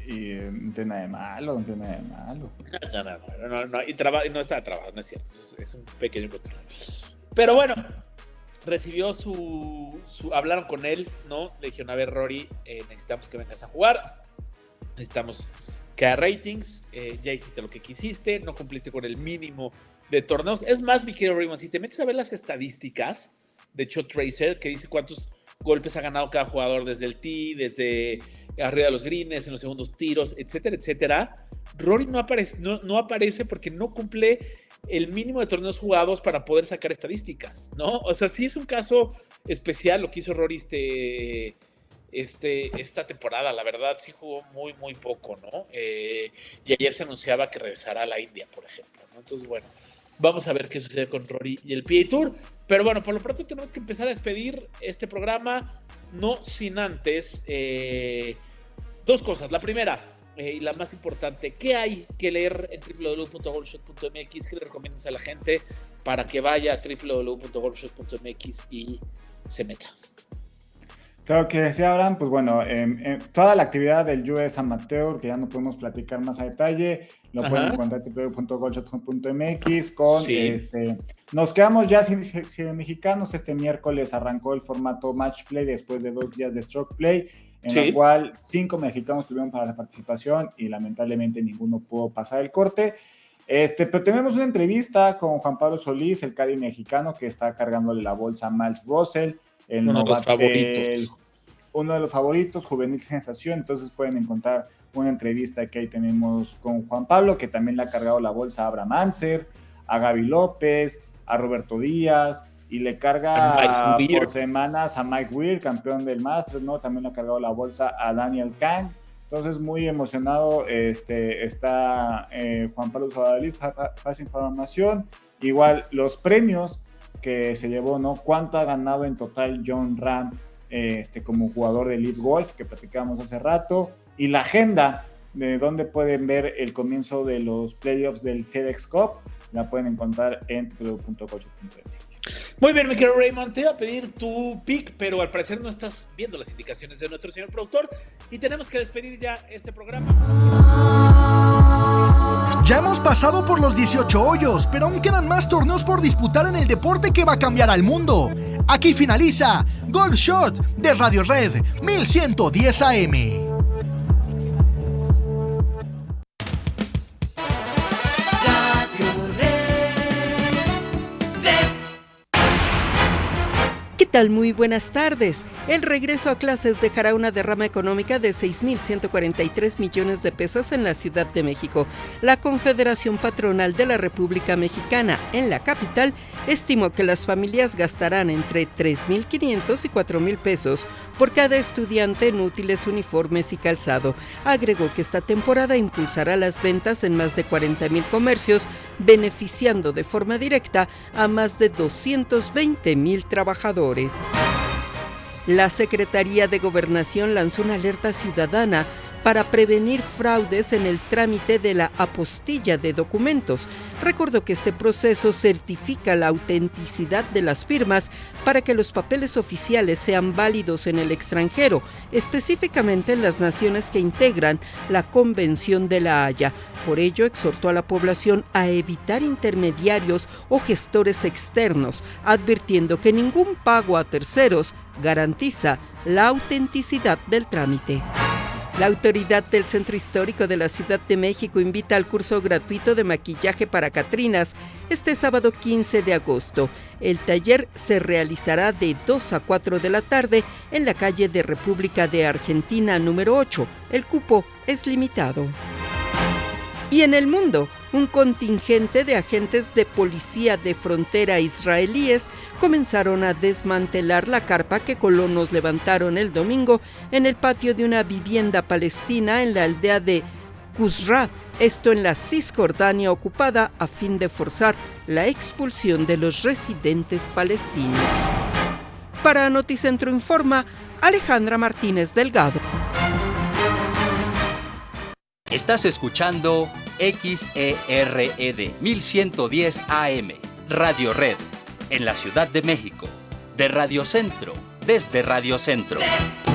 Y no tiene nada de malo, no tiene nada de malo. No, y no está trabajando, no es cierto, es un pequeño control. Pero bueno, recibió hablaron con él, ¿no? Le dijeron, a ver, Rory, necesitamos que vengas a jugar, necesitamos que haga ratings, ya hiciste lo que quisiste, no cumpliste con el mínimo de torneos. Es más, mi querido Raymond, si te metes a ver las estadísticas de Shot Tracer, que dice cuántos golpes ha ganado cada jugador desde el tee, desde arriba de los greens, en los segundos tiros, etcétera, etcétera, Rory no aparece porque no cumple el mínimo de torneos jugados para poder sacar estadísticas, ¿no? O sea, sí es un caso especial lo que hizo Rory esta temporada. La verdad sí jugó muy, muy poco, ¿no? Y ayer se anunciaba que regresará a la India, por ejemplo, ¿no? Entonces, bueno, vamos a ver qué sucede con Rory y el PGA Tour. Pero bueno, por lo pronto tenemos que empezar a despedir este programa, no sin antes dos cosas. La primera, y la más importante, ¿qué hay que leer en www.golfshot.mx? ¿Qué le recomiendas a la gente para que vaya a www.golfshot.mx y se meta? Claro que decía Abraham, pues bueno, toda la actividad del US Amateur, que ya no podemos platicar más a detalle, lo pueden encontrar en www.golfshot.mx con sí. Nos quedamos ya sin mexicanos. Este miércoles arrancó el formato Match Play después de 2 días de Stroke Play, en la cual 5 mexicanos tuvieron para la participación y lamentablemente ninguno pudo pasar el corte. Pero tenemos una entrevista con Juan Pablo Solís, el caddy mexicano que está cargándole la bolsa a Miles Russell, uno de los favoritos, juvenil sensación. Entonces pueden encontrar una entrevista que ahí tenemos con Juan Pablo, que también le ha cargado la bolsa a Abraham Anser, a Gaby López, a Roberto Díaz, y le carga por semanas a Mike Weir, campeón del Masters, ¿no? También le ha cargado la bolsa a Daniel Kahn. Entonces, muy emocionado está Juan Pablo Solís, fácil información. Igual, los premios que se llevó, ¿no? ¿Cuánto ha ganado en total Jon Rahm como jugador de Elite Golf, que platicábamos hace rato? Y la agenda de donde pueden ver el comienzo de los playoffs del FedEx Cup, la pueden encontrar en www.golfshot.mx. Muy bien, mi querido Raymond, te iba a pedir tu pick, pero al parecer no estás viendo las indicaciones de nuestro señor productor y tenemos que despedir ya este programa. Ya hemos pasado por los 18 hoyos, pero aún quedan más torneos por disputar en el deporte que va a cambiar al mundo. Aquí finaliza Golf Shot de Radio Red 1110 AM. ¿Qué tal? Muy buenas tardes. El regreso a clases dejará una derrama económica de 6,143 millones de pesos en la Ciudad de México. La Confederación Patronal de la República Mexicana, en la capital, estimó que las familias gastarán entre 3,500 y 4,000 pesos por cada estudiante en útiles, uniformes y calzado. Agregó que esta temporada impulsará las ventas en más de 40,000 comercios, beneficiando de forma directa a más de 220,000 trabajadores. La Secretaría de Gobernación lanzó una alerta ciudadana para prevenir fraudes en el trámite de la apostilla de documentos. Recordó que este proceso certifica la autenticidad de las firmas para que los papeles oficiales sean válidos en el extranjero, específicamente en las naciones que integran la Convención de La Haya. Por ello, exhortó a la población a evitar intermediarios o gestores externos, advirtiendo que ningún pago a terceros garantiza la autenticidad del trámite. La autoridad del Centro Histórico de la Ciudad de México invita al curso gratuito de maquillaje para catrinas este sábado 15 de agosto. El taller se realizará de 2 a 4 de la tarde en la calle de República de Argentina número 8. El cupo es limitado. Y en el mundo, un contingente de agentes de policía de frontera israelíes comenzaron a desmantelar la carpa que colonos levantaron el domingo en el patio de una vivienda palestina en la aldea de Qusra, esto en la Cisjordania ocupada, a fin de forzar la expulsión de los residentes palestinos. Para Noticentro Informa, Alejandra Martínez Delgado. Estás escuchando XERED 1110 AM, Radio Red, en la Ciudad de México, de Radio Centro, desde Radio Centro.